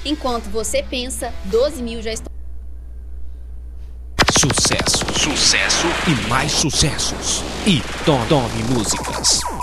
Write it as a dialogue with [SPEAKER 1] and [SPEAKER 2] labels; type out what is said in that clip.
[SPEAKER 1] Enquanto você pensa, 12 mil já estão.
[SPEAKER 2] Sucesso, sucesso e mais sucessos. E Tome Músicas.